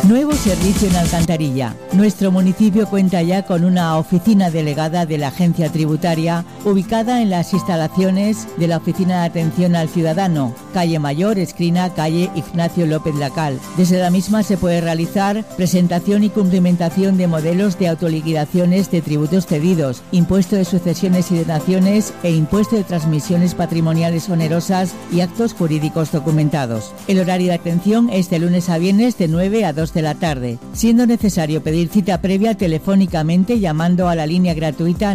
Nuevo servicio en Alcantarilla. Nuestro municipio cuenta ya con una oficina delegada de la Agencia Tributaria ubicada en las instalaciones de la Oficina de Atención al Ciudadano, calle Mayor, esquina calle Ignacio López Lacal. Desde la misma se puede realizar presentación y cumplimentación de modelos de autoliquidaciones de tributos cedidos, impuesto de sucesiones y donaciones e impuesto de transmisiones patrimoniales onerosas y actos jurídicos documentados. El horario de atención es de lunes a viernes de 9 a 2 de la tarde, siendo necesario pedir cita previa telefónicamente llamando a la línea gratuita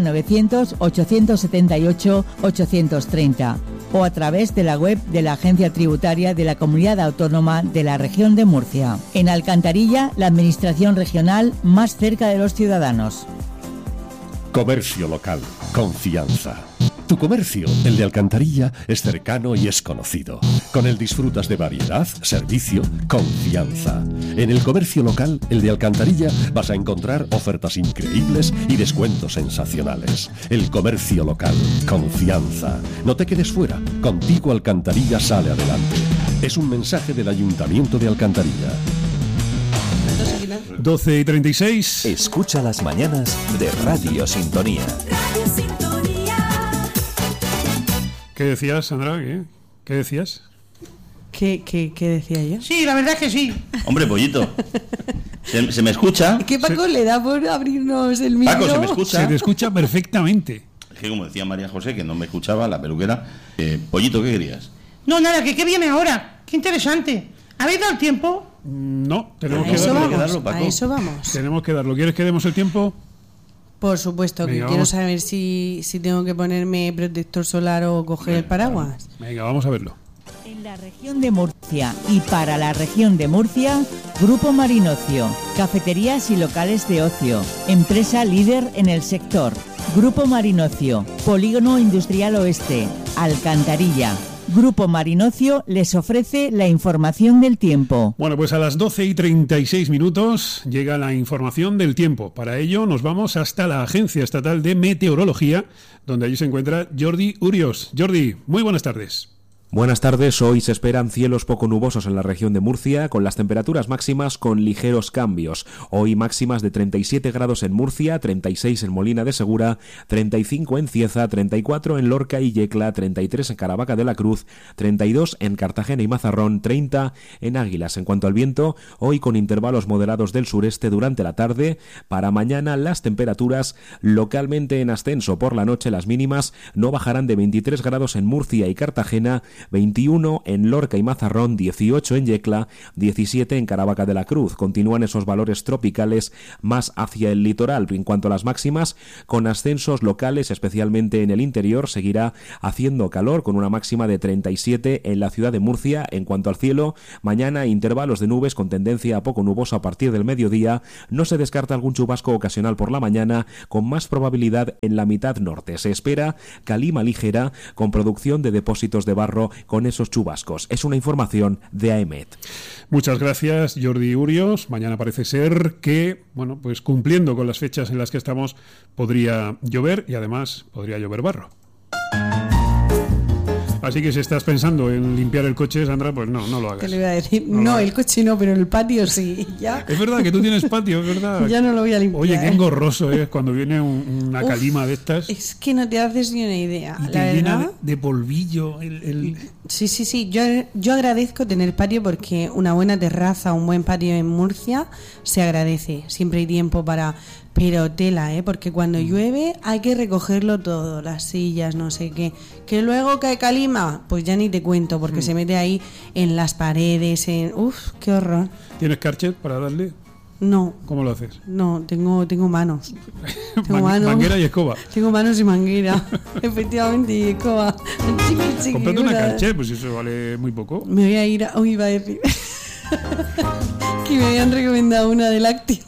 900-878-830 o a través de la web de la Agencia Tributaria de la Comunidad Autónoma de la Región de Murcia. En Alcantarilla, la administración regional más cerca de los ciudadanos. Comercio local, confianza. Tu comercio, el de Alcantarilla, es cercano y es conocido. Con él disfrutas de variedad, servicio, confianza. En el comercio local, el de Alcantarilla, vas a encontrar ofertas increíbles y descuentos sensacionales. El comercio local, confianza. No te quedes fuera, contigo Alcantarilla sale adelante. Es un mensaje del Ayuntamiento de Alcantarilla. 12:36. Escucha las mañanas de Radio Sintonía. Radio Sintonía. ¿Qué decías, Sandra? ¿Qué decías? ¿Qué decía yo? Sí, la verdad es que sí. Hombre, pollito. ¿Se me escucha? ¿Qué Paco le da por abrirnos el micro? Paco, ¿se me escucha? Se te escucha perfectamente. Es que como decía María José, que no me escuchaba, la peluquera. Pollito, ¿qué querías? No, nada, que qué viene ahora. Qué interesante. ¿Habéis dado el tiempo? No, tenemos A que eso darlo. vamos, Paco. a eso vamos. Tenemos que darlo. ¿Quieres que demos el tiempo? Por supuesto, que Venga, quiero vamos. saber si tengo que ponerme protector solar o coger el paraguas. Venga, vamos a verlo. En la región de Murcia y para la región de Murcia, Grupo Marinocio, cafeterías y locales de ocio, empresa líder en el sector. Grupo Marinocio, Polígono Industrial Oeste, Alcantarilla. Grupo Marinocio les ofrece la información del tiempo. Bueno, pues a las 12:36 llega la información del tiempo. Para ello nos vamos hasta la Agencia Estatal de Meteorología, donde allí se encuentra Jordi Urios. Jordi, muy buenas tardes. Buenas tardes, hoy se esperan cielos poco nubosos en la región de Murcia, con las temperaturas máximas con ligeros cambios. Hoy máximas de 37 grados en Murcia, 36 en Molina de Segura, 35 en Cieza, 34 en Lorca y Yecla, 33 en Caravaca de la Cruz, 32 en Cartagena y Mazarrón, 30 en Águilas. En cuanto al viento, hoy con intervalos moderados del sureste durante la tarde. Para mañana las temperaturas localmente en ascenso. Por la noche las mínimas no bajarán de 23 grados en Murcia y Cartagena, 21 en Lorca y Mazarrón, 18 en Yecla, 17 en Caravaca de la Cruz. Continúan esos valores tropicales más hacia el litoral. En cuanto a las máximas, con ascensos locales, especialmente en el interior, seguirá haciendo calor con una máxima de 37 en la ciudad de Murcia. En cuanto al cielo, mañana intervalos de nubes con tendencia a poco nuboso a partir del mediodía. No se descarta algún chubasco ocasional por la mañana, con más probabilidad en la mitad norte. Se espera calima ligera con producción de depósitos de barro con esos chubascos. Es una información de AEMET. Muchas gracias, Jordi Urios. Mañana parece ser que, bueno, pues cumpliendo con las fechas en las que estamos, podría llover y además podría llover barro. Así que si estás pensando en limpiar el coche, Sandra, pues no lo hagas. ¿Qué le voy a decir? No, el coche no, pero el patio sí. Ya. Es verdad que tú tienes patio, es verdad. Ya no lo voy a limpiar. Oye, qué engorroso es cuando viene una calima de estas. Es que no te haces ni una idea. Y te llena de polvillo. Sí. Yo agradezco tener patio porque una buena terraza, un buen patio en Murcia se agradece. Siempre hay tiempo para... Pero tela, porque cuando llueve hay que recogerlo todo, las sillas, no sé qué. Que luego cae calima, pues ya ni te cuento, porque se mete ahí en las paredes, ¡Uf, qué horror! ¿Tienes Karcher para darle? No. ¿Cómo lo haces? No, tengo manos. Tengo manos. Manguera y escoba. Tengo manos y manguera, efectivamente, y escoba. Cómprate una Karcher, pues eso vale muy poco. Me voy a ir hoy iba a decir que me habían recomendado una de Lácteos.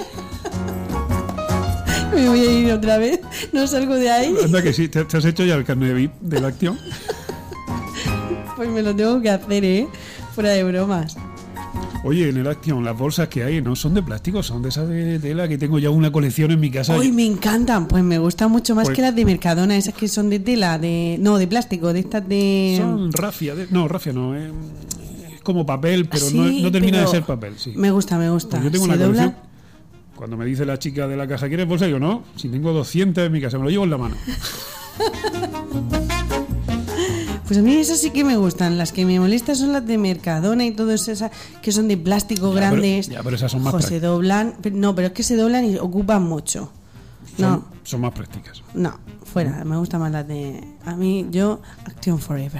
Me voy a ir otra vez, no salgo de ahí. Anda que sí, ¿te has hecho ya el carnet de VIP de Lácteo? Pues me lo tengo que hacer, fuera de bromas. Oye, en el Action, las bolsas que hay no son de plástico, son de esas de tela, que tengo ya una colección en mi casa. ¡Ay, me encantan! Pues me gustan mucho más que las de Mercadona, esas que son de tela, de plástico, de estas de... Son rafia, rafia no, como papel, pero Sí, no termina pero de ser papel. Sí. Me gusta. Pues yo tengo ¿Se una dobla? colección. Cuando me dice la chica de la casa, ¿quieres bolsa? Yo no. Si tengo 200 en mi casa, me lo llevo en la mano. Pues a mí esas sí que me gustan. Las que me molestan son las de Mercadona y todas esas que son de plástico grandes. Pero esas son más Se prácticas. doblan. No, pero es que se doblan y ocupan mucho. No, Son más prácticas. no, fuera. Me gustan más las de... A mí, yo, Action Forever.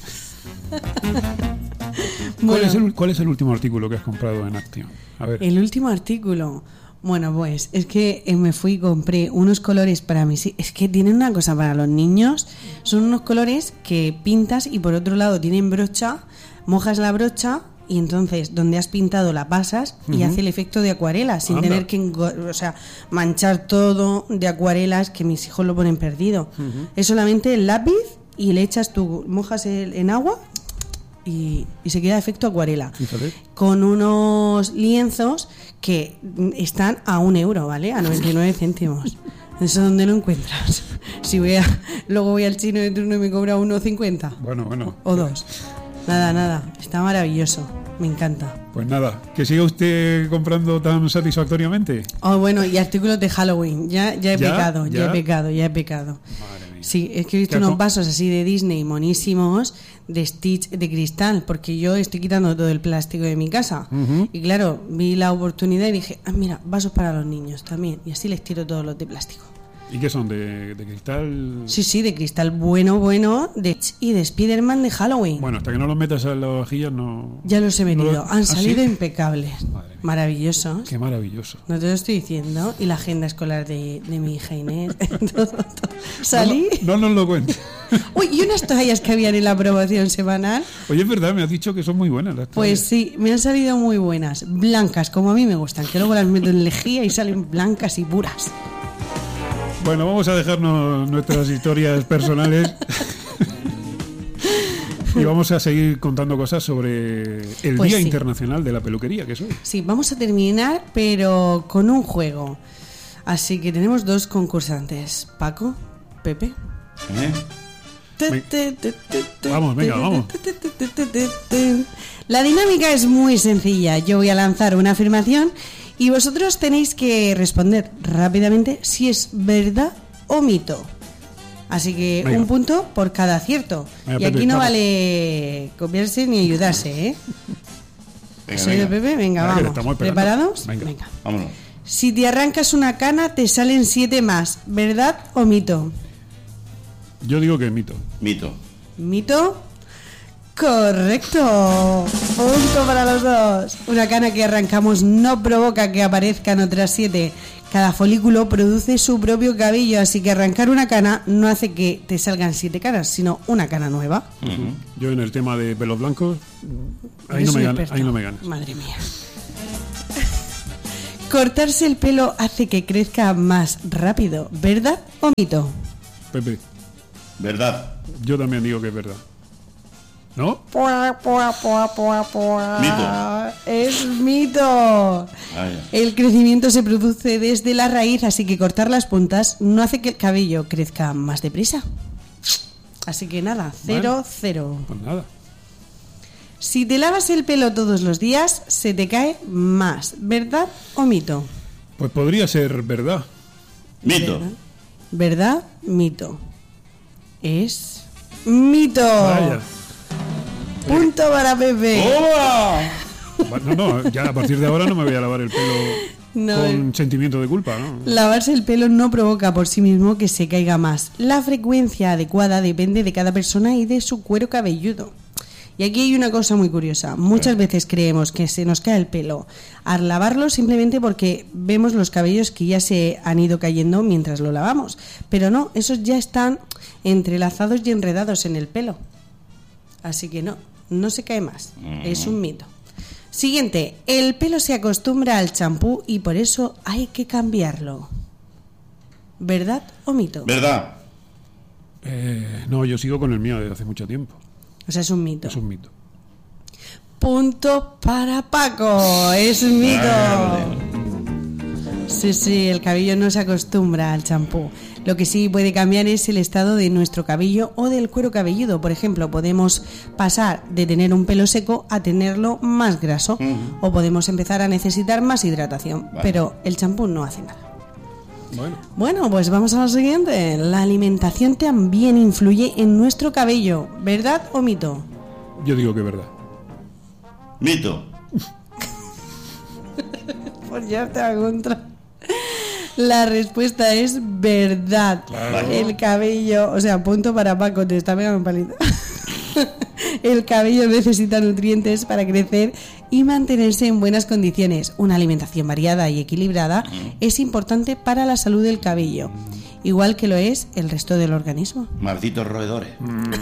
¿Cuál es el último artículo que has comprado en Action? A ver. El último artículo. Bueno, pues es que me fui y compré unos colores para mis... Es que tienen una cosa para los niños. Son unos colores que pintas y por otro lado tienen brocha. Mojas la brocha y entonces donde has pintado la pasas y hace el efecto de acuarela sin tener que manchar todo de acuarelas, que mis hijos lo ponen perdido. Es solamente el lápiz y le echas tú, mojas en agua y se queda efecto acuarela. Fíjate. Con unos lienzos que están a €1, ¿vale? A 99 céntimos. ¿Eso dónde lo encuentras? Si luego voy al chino de turno y me cobra 1,50. Bueno. O 2. Nada. Está maravilloso. Me encanta. Pues nada, que siga usted comprando tan satisfactoriamente. Oh, bueno, y artículos de Halloween. Ya he pecado. Madre mía. Sí, es que he visto unos vasos así de Disney monísimos de Stitch de cristal, porque yo estoy quitando todo el plástico de mi casa. Y claro, vi la oportunidad y dije, mira, vasos para los niños también. Y así les tiro todos los de plástico. ¿Y qué son? ¿De cristal? Sí, de cristal bueno, y de Spider-Man de Halloween. Bueno, hasta que no los metas en la vajilla no... Ya los he metido. Han salido ¿sí? impecables. Madre mía. Maravillosos. Qué maravilloso. No te lo estoy diciendo. Y la agenda escolar de mi hija Inés. todo. Salí. No nos lo cuentes. Uy, y unas toallas que habían en la promoción semanal. Oye, es verdad, me has dicho que son muy buenas las Pues toallas. sí, me han salido muy buenas. Blancas, como a mí me gustan. Que luego las meto en lejía y salen blancas y puras. Bueno, vamos a dejarnos nuestras historias personales y vamos a seguir contando cosas sobre el Pues Día sí. Internacional de la Peluquería, que es hoy. Sí, vamos a terminar, pero con un juego. Así que tenemos 2 concursantes. Paco, Pepe. Vamos, venga, vamos. La dinámica es muy sencilla. Yo voy a lanzar una afirmación y vosotros tenéis que responder rápidamente si es verdad o mito. Así que Venga. un punto por cada acierto. Venga, Y aquí Pepe, no vamos. vale copiarse ni ayudarse, ¿eh? ¿Soy de Pepe? Venga, Venga, que vamos. estamos esperando. ¿Preparados? Venga. Vámonos. Si te arrancas una cana, te salen 7 más. ¿Verdad o mito? Yo digo que es mito. Mito. ¿Mito? Correcto. Punto para los dos. Una cana que arrancamos no provoca que aparezcan otras 7. Cada folículo produce su propio cabello, así que arrancar una cana no hace que te salgan 7 canas, sino una cana nueva. Yo en el tema de pelos blancos, ahí Eres no me un ganas. experto. Ahí no me ganas. Madre mía. Cortarse el pelo hace que crezca más rápido. ¿Verdad o mito? Pepe, ¿Verdad? yo también digo que es verdad. ¿No? Mito. Es mito. Vaya. El crecimiento se produce desde la raíz, así que cortar las puntas no hace que el cabello crezca más deprisa. Así que nada, 0-0. Pues nada. Si te lavas el pelo todos los días, se te cae más. ¿Verdad o mito? Pues podría ser verdad. Mito. ¿Verdad? Mito. Es mito. Vaya. Punto para Pepe. No, ya a partir de ahora no me voy a lavar el pelo No, con sentimiento de culpa, ¿no? Lavarse el pelo no provoca por sí mismo que se caiga más. La frecuencia adecuada depende de cada persona y de su cuero cabelludo. Y aquí hay una cosa muy curiosa. Muchas veces creemos que se nos cae el pelo al lavarlo simplemente porque vemos los cabellos que ya se han ido cayendo mientras lo lavamos. Pero no, esos ya están entrelazados y enredados en el pelo. Así que no se cae más. Es un mito. Siguiente, el pelo se acostumbra al champú y por eso hay que cambiarlo. ¿Verdad o mito? ¿Verdad? No, yo sigo con el mío desde hace mucho tiempo. O sea, es un mito. Es un mito. Punto para Paco. Es un mito. Sí, el cabello no se acostumbra al champú. Lo que sí puede cambiar es el estado de nuestro cabello o del cuero cabelludo. Por ejemplo, podemos pasar de tener un pelo seco a tenerlo más graso, o podemos empezar a necesitar más hidratación, pero el champú no hace nada. Bueno, pues vamos a lo siguiente. La alimentación también influye en nuestro cabello, ¿verdad o mito? Yo digo que es verdad. Mito. Pues ya está contra. La respuesta es verdad. Claro. El cabello, o sea, punto para Paco, te está pegando un palito. El cabello necesita nutrientes para crecer y mantenerse en buenas condiciones. Una alimentación variada y equilibrada es importante para la salud del cabello, igual que lo es el resto del organismo. Malditos roedores.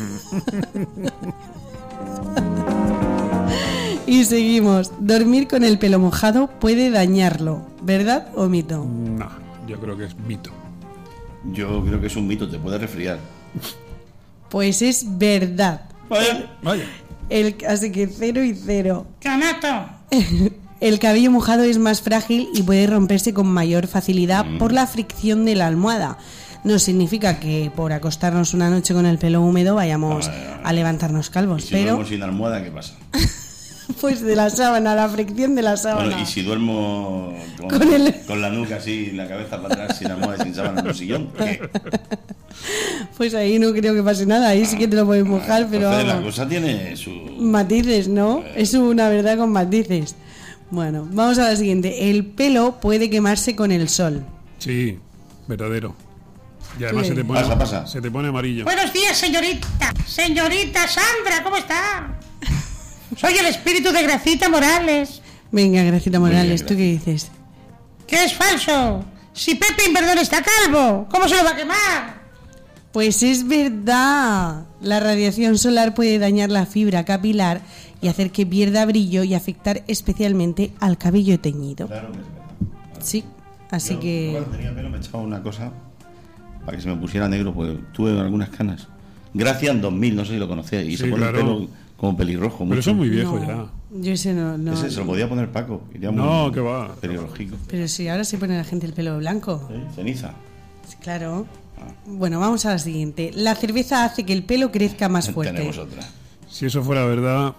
Y seguimos. Dormir con el pelo mojado puede dañarlo, ¿verdad o mito? No, yo creo que es mito. Yo creo que es un mito, te puede resfriar. Pues es verdad. Vaya. Así que 0 y 0. ¡Canato! El cabello mojado es más frágil y puede romperse con mayor facilidad por la fricción de la almohada. No significa que por acostarnos una noche con el pelo húmedo vayamos a levantarnos calvos, Si pero duermo sin almohada, ¿qué pasa? pues de la sábana, la fricción de la sábana. Bueno, y si duermo con la nuca así, la cabeza para atrás, sin almohada y sin sábana en el sillón, ¿qué? Pues ahí no creo que pase nada, ahí sí que te lo puedes mojar, pero Entonces, la vamos, cosa tiene su... matices, ¿no? Es una verdad con matices. Bueno, vamos a la siguiente. El pelo puede quemarse con el sol. Sí, verdadero. Y además Sí. Pasa. se te pone amarillo. Buenos días, señorita. Señorita Sandra, ¿cómo está? Soy el espíritu de Gracita Morales. Venga, Gracita Morales, bien, ¿tú qué dices? ¿Qué es falso? Si Pepe Inverdón está calvo, ¿cómo se lo va a quemar? Pues es verdad. La radiación solar puede dañar la fibra capilar y hacer que pierda brillo y afectar especialmente al cabello teñido. Claro que es verdad. Sí, así Yo, que... cuando tenía pelo me echaba una cosa para que se me pusiera negro, porque tuve algunas canas. Gracia en 2000, no sé si lo conocéis, y Sí, se pone claro. el pelo como pelirrojo. Pero mucho. eso es muy viejo no, ya. yo ese no. Ese se lo podía poner Paco. Iría No, muy que va. pelirrojico. Pero si ahora se pone la gente el pelo blanco. Ceniza. Sí, claro. Bueno, vamos a la siguiente. La cerveza hace que el pelo crezca más fuerte. Tenemos otra. Si eso fuera verdad,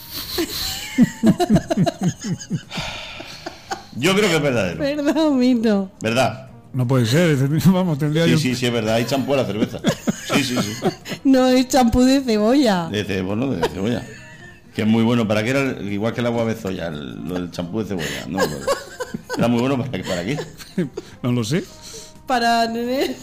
Yo creo que es verdadero. ¿Verdad o mito? ¿Verdad? no puede ser. Vamos, tendría yo... Sí, es verdad. Hay champú a la cerveza. Sí. No, es champú de cebolla. De cebolla. Que es muy bueno. ¿Para qué era? Igual que el agua bezoya, lo del champú de cebolla. No, era muy bueno. ¿Para qué? No lo sé. Para tener...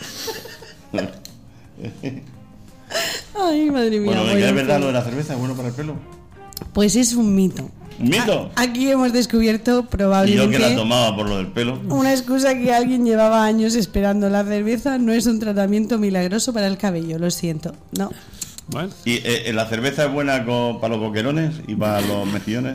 Ay, madre mía. Bueno, ¿de qué es en verdad fin. lo de la cerveza? ¿Es bueno para el pelo? Pues es un mito. ¿Un mito? Aquí hemos descubierto Y yo que probablemente la tomaba por lo del pelo. una excusa que alguien llevaba años esperando. La cerveza no es un tratamiento milagroso para el cabello, lo siento. No. Bueno, ¿Y la cerveza es buena para los boquerones y para los mejillones?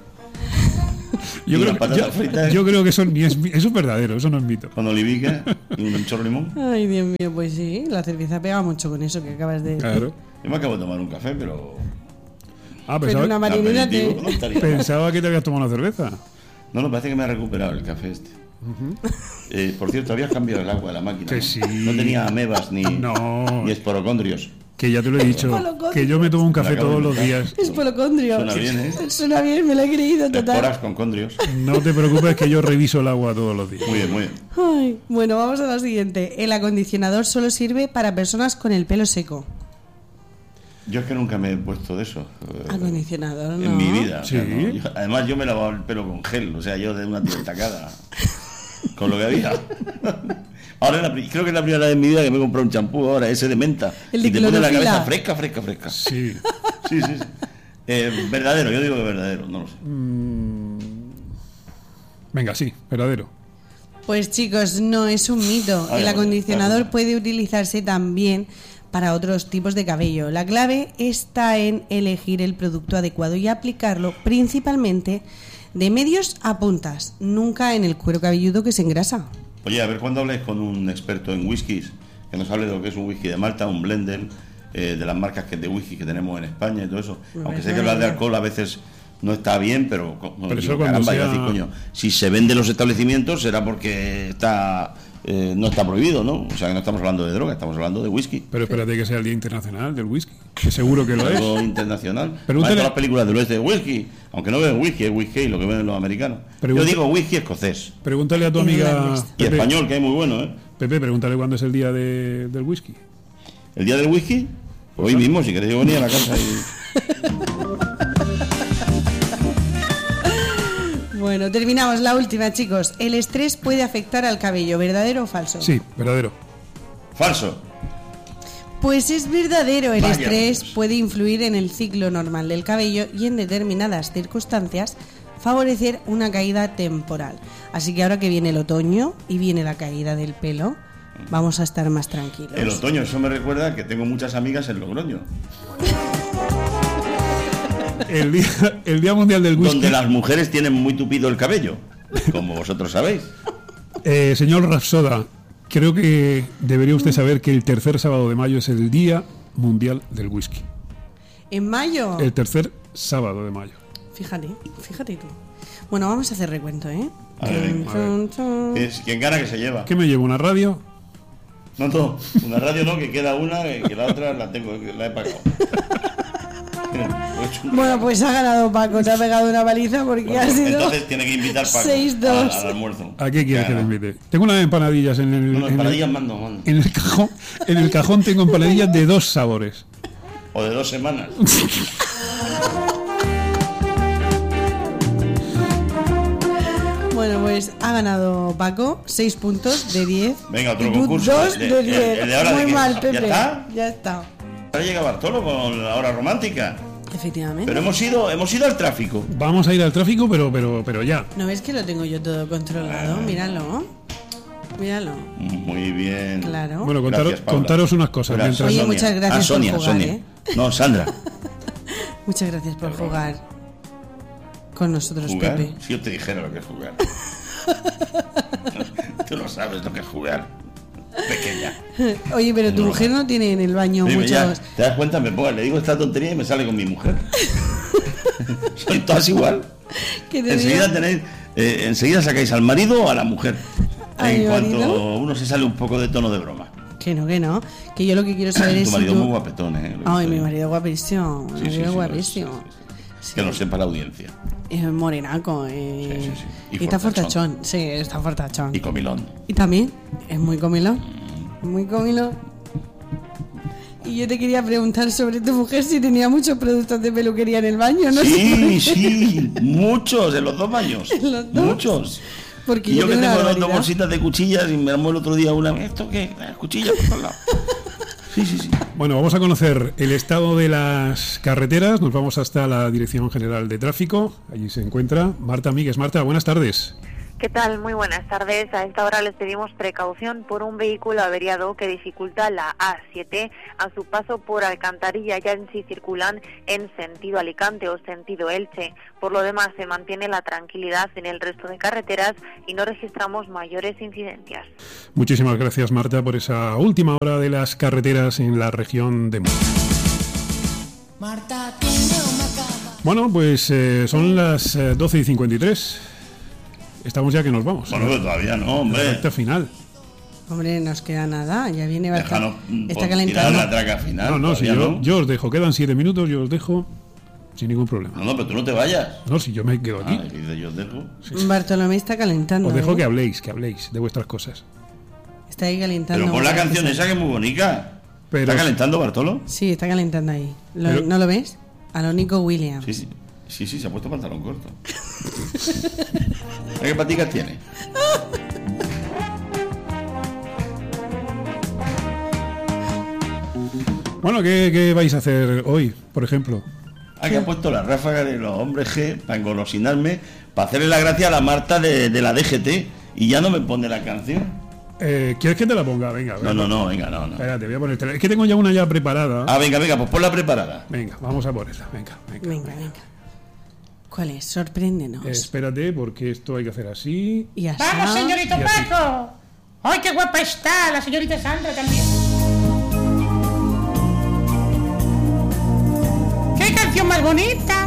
yo ¿Y creo, las patatas fritas? yo creo que eso, eso es verdadero, eso no es mito. Con olivique y un chorro de limón. Ay, Dios mío, pues sí, la cerveza pega mucho con eso que acabas de decir. Claro. Yo me acabo de tomar un café, pero... Ah, Pero una marinera aperitivo te... no estaría mal. pensaba que te habías tomado una cerveza. No, parece que me ha recuperado el café este. Por cierto, habías cambiado el agua de la máquina. Que ¿no? sí. No tenía amebas ni No. esporocondrios. Que ya te lo he dicho, que yo me tomo un café Me acabo todos de los inventar. días. Es polocondrio. Suena bien, ¿eh? Suena bien, me lo he creído Esporas total. con condrios. No te preocupes que yo reviso el agua todos los días. Muy bien. Ay, bueno, vamos a la siguiente. El acondicionador solo sirve para personas con el pelo seco. Yo es que nunca me he puesto de eso. Acondicionador, ¿no? En mi vida. o sea, Sí. no. Además, yo me lavaba el pelo con gel. O sea, yo de una tacada. Con lo que había. Ahora creo que es la primera vez en mi vida que me he comprado un champú ahora, ese de menta. El de y te pone la clorofila. cabeza fresca. Sí. Sí. Verdadero, yo digo que verdadero, no lo sé. Venga, sí, verdadero. Pues chicos, no es un mito. Ay, El bueno, acondicionador claro. puede utilizarse también para otros tipos de cabello. La clave está en elegir el producto adecuado y aplicarlo principalmente de medios a puntas, nunca en el cuero cabelludo que se engrasa. Oye, a ver cuando hables con un experto en whiskies, que nos hable de lo que es un whisky de Malta, un blender, de las marcas de whisky que tenemos en España y todo eso. Aunque sé que hablar de alcohol a veces no está bien, pero Pero eso cuando caramba, sea- yo decir, coño, si se vende en los establecimientos será porque está no está prohibido, ¿no? O sea, que no estamos hablando de droga, estamos hablando de whisky. Pero espérate que sea el Día Internacional del Whisky, que seguro que lo es. Algo internacional. Pregúntale... Todas las películas del oeste de whisky, aunque no ven whisky, es whisky, lo que ven los americanos. Yo digo whisky escocés. Pregúntale a tu amiga... Y Pepe, español, que es muy bueno, ¿eh? Pepe, pregúntale cuándo es el día del whisky. ¿El día del whisky? Hoy mismo, si queréis venir a la casa y... Bueno, terminamos la última, chicos. ¿El estrés puede afectar al cabello, verdadero o falso? Sí, verdadero. Falso. Pues es verdadero, el Vaya estrés Dios. puede influir en el ciclo normal del cabello y en determinadas circunstancias favorecer una caída temporal. Así que ahora que viene el otoño y viene la caída del pelo, vamos a estar más tranquilos. El otoño, eso me recuerda que tengo muchas amigas en Logroño. El día Mundial del Whisky. Donde las mujeres tienen muy tupido el cabello, como vosotros sabéis. Señor Rapsoda, creo que debería usted saber que el tercer sábado de mayo es el Día Mundial del Whisky. ¿En mayo? El tercer sábado de mayo. Fíjate tú. Bueno, vamos a hacer recuento, ¿eh? A ver, ¿quién gana que se lleva? ¿Qué me llevo? ¿Una radio? No, todo. Una radio no, que queda una, que la otra la he pagado. Bueno, pues ha ganado Paco, te ha pegado una paliza porque Bueno, ha sido... entonces tiene que invitar Paco 6-2. al almuerzo. ¿A qué quieres que Claro. le invite? Tengo unas empanadillas en el... No, empanadillas mando. En el cajón. En el cajón tengo empanadillas de 2 sabores. O de 2 semanas. Bueno, pues ha ganado Paco 6 puntos de 10. Venga, otro Y tú concurso. 2 de 10. el de ahora Muy de que- mal, ¿Ya Pepe. está? Ya está. Ahora llega Bartolo con la hora romántica. Efectivamente. Pero hemos ido al tráfico. Vamos a ir al tráfico, pero ya. ¿No ves que lo tengo yo todo controlado? Míralo. Muy bien. Claro. Bueno, Gracias, Paula. contaros unas cosas. Gracias, Mientras... Oye, Sonia. muchas gracias por Sonia, jugar, Sonia. ¿eh? No, Sandra. Muchas gracias por jugar con nosotros, ¿Jugar? Pepe. Si yo te dijera lo que es jugar. Tú no sabes lo que es jugar. Pequeña. Oye, pero tu No. mujer no tiene en el baño Dime, ya, muchos... ¿te das cuenta? Le digo esta tontería y me sale con mi mujer. Soy todas igual. que te Enseguida diga- enseguida sacáis al marido o a la mujer. ¿A En mi cuanto marido? uno se sale un poco de tono de broma. Que no. Que yo lo que quiero saber es Tu si marido tú... muy guapetón, ¿eh? Ay, mi marido guapísimo. Mi Sí, marido sí, guapísimo. Que lo sepa la audiencia. Es morenaco. Sí. Y está fortachón. Sí, está fortachón. Y comilón. Y también es muy comilón. Muy comilón. Y yo te quería preguntar sobre tu mujer si tenía muchos productos de peluquería en el baño, ¿no? Sí, muchos, en los 2 baños. ¿En los dos? Muchos. Porque Y yo que tengo una tengo 2 barbaridad. bolsitas de cuchillas y me armó el otro día una. ¿Esto qué? Cuchillas por todos lados. Sí. Bueno, vamos a conocer el estado de las carreteras. Nos vamos hasta la Dirección General de Tráfico. Allí se encuentra Marta Míguez. Marta, buenas tardes. ¿Qué tal? Muy buenas tardes. A esta hora les pedimos precaución por un vehículo averiado que dificulta la A7 a su paso por Alcantarilla. Ya en sí circulan en sentido Alicante o sentido Elche. Por lo demás, se mantiene la tranquilidad en el resto de carreteras y no registramos mayores incidencias. Muchísimas gracias, Marta, por esa última hora de las carreteras en la región de Murcia. Bueno, pues son las 12:53. Estamos ya que nos vamos. Bueno, pero todavía no, hombre. Recta final. Hombre, nos queda nada. Ya viene Déjanos está tirar calentando. la traca final. No, si todavía yo os dejo. Quedan 7 minutos, yo os dejo sin ningún problema. No, pero tú no te vayas. No, si yo me quedo aquí. Ah, dice, yo os dejo. Bartolomé está calentando. Os dejo ¿eh? que habléis de vuestras cosas. Está ahí calentando. Pero pon la muchas canción cosas. esa que es muy bonita. Pero ¿Está calentando, Bartolo? Sí, está calentando ahí. Pero- ¿No lo ves? A lo Nico Williams. Sí, se ha puesto pantalón corto. ¿Qué paticas tiene? Bueno, ¿qué vais a hacer hoy, por ejemplo? Que ha puesto la ráfaga de los hombres G para engolosinarme, para hacerle la gracia a la Marta de la DGT y ya no me pone la canción. ¿Quieres que te la ponga? Venga. No, venga, no. Espérate, voy a ponerte. Es que tengo ya una ya preparada. Ah, venga, pues ponla preparada. Venga, vamos a por ella. Venga. Venga. ¿Cuál es? Sorpréndenos. Espérate, porque esto hay que hacer así. Y así. ¡Vamos, señorito Y así. Paco! ¡Ay, qué guapa está! La señorita Sandra también. ¡Qué canción más bonita!